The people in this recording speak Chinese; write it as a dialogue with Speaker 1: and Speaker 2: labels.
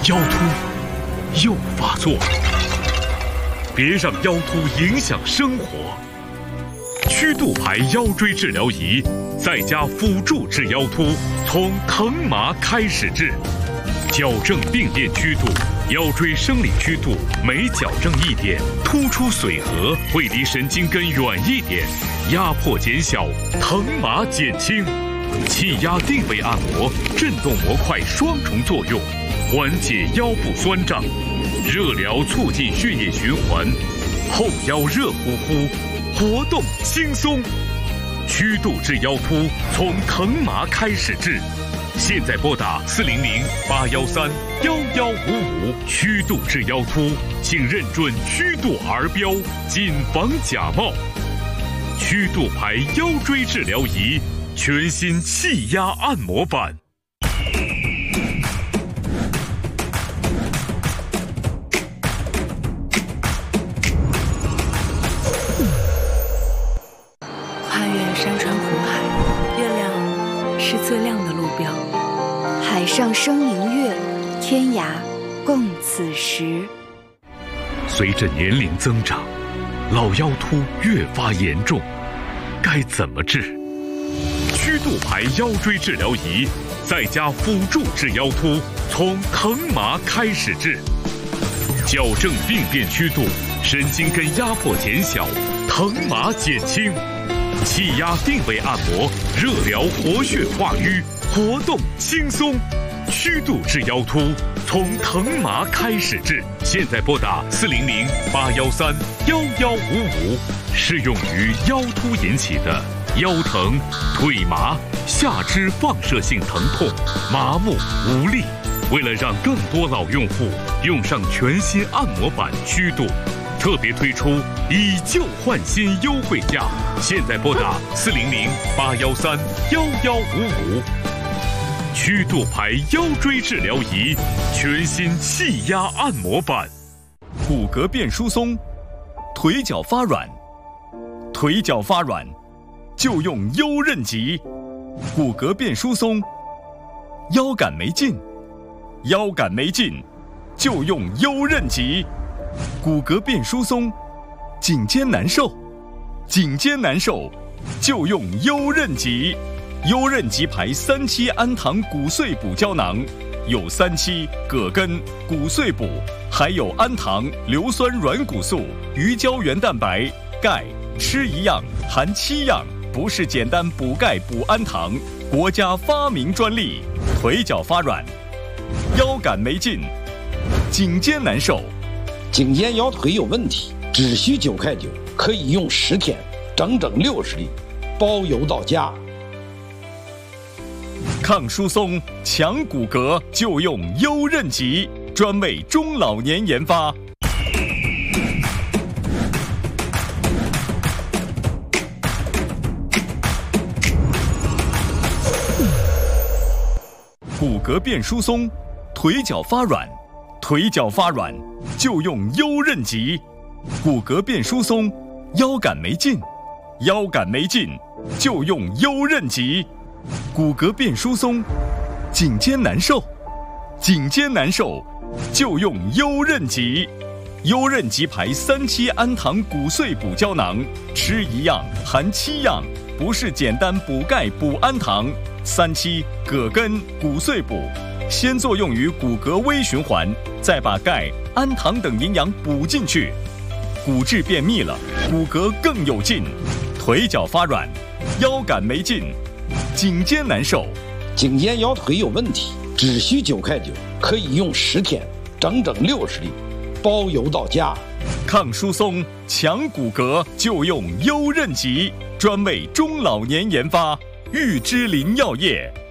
Speaker 1: 腰突又发作了，别让腰突影响生活。曲度牌腰椎治疗仪在家辅助治腰突，从疼麻开始治，矫正病变曲度。腰椎生理曲度每矫正一点，突出髓核会离神经根远一点，压迫减小，疼麻减轻。气压定位按摩、震动模块双重作用，缓解腰部酸胀；热疗促进血液循环，后腰热乎乎，活动轻松。曲度治腰突，从疼麻开始治。现在拨打400-813-1155，曲度治腰突，请认准曲度儿标，谨防假冒。曲度牌腰椎治疗仪，全新气压按摩版。
Speaker 2: 跨越山川湖海，月亮是最亮的路标。
Speaker 3: 海上生明月，天涯共此时。
Speaker 1: 随着年龄增长，老腰突越发严重，该怎么治？曲度牌腰椎治疗仪在家辅助治腰突，从疼麻开始治，矫正病变曲度，神经根压迫减小，疼麻减轻。气压定位按摩、热疗活血化瘀，活动轻松。曲度治腰突，从疼麻开始治。现在拨打400-813-1155，适用于腰突引起的腰疼、腿麻、下肢放射性疼痛、麻木无力。为了让更多老用户用上全新按摩版曲度，特别推出以旧换新优惠价，现在拨打400-813-1155。曲度牌腰椎治疗仪，全新气压按摩版。
Speaker 4: 骨骼变疏松，腿脚发软，腿脚发软就用优韧极。骨骼变疏松，腰杆没劲，腰杆没劲就用优韧极。骨骼变疏松，颈肩难受，颈肩难受就用优韧极。优韧极牌3期氨糖骨碎补胶囊，有3期葛根、骨碎补，还有氨糖、硫酸软骨素、鱼胶原蛋白、钙，吃一样含7样，不是简单补钙补氨糖，国家发明专利。腿脚发软，腰杆没劲，颈肩难受，
Speaker 5: 颈肩腰腿有问题，只需9块9，可以用10天，整整60粒，包邮到家。
Speaker 4: 抗疏松、强骨骼就用优韧极，专为中老年研发。骨骼变疏松，腿脚发软，腿脚发软就用优韧极。骨骼变疏松，腰杆没劲，腰杆没劲就用优韧极。骨骼变疏松，颈肩难受，颈肩难受就用优韧极。优韧极牌3期氨糖骨碎补胶囊，吃一样含7样，不是简单补钙补氨糖。3期葛根、骨碎补，先作用于骨骼微循环，再把钙、氨糖等营养补进去，骨质变密了，骨骼更有劲。腿脚发软，腰杆没劲，颈肩难受，
Speaker 5: 颈肩腰腿有问题，只需9块9，可以用10天，整整60粒，包邮到家。
Speaker 4: 抗疏松、强骨骼就用优韧极，专为中老年研发。玉芝林药业。